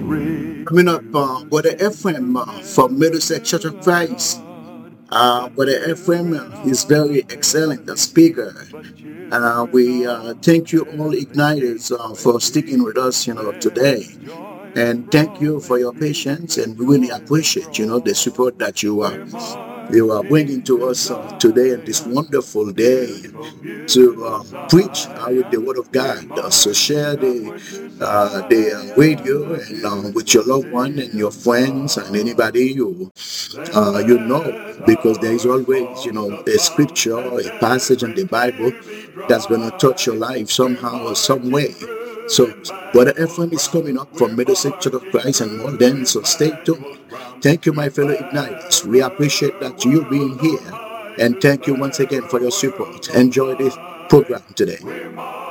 Coming up, Brother Ephraim from Middlesex Church of Christ. Brother Ephraim is very excellent speaker. We thank you all igniters for sticking with us, today. And thank you for your patience, and we really appreciate, the support that you are bringing to us today and this wonderful day to preach with the word of God. So share the radio and with your loved one and your friends and anybody because there is always a scripture, a passage in the Bible that's going to touch your life somehow or some way. So Brother Ephraim is coming up from Middlesex Church of Christ and more than, so stay tuned. Thank you, my fellow Igniters. We appreciate that you being here, and thank you once again for your support. Enjoy this program today.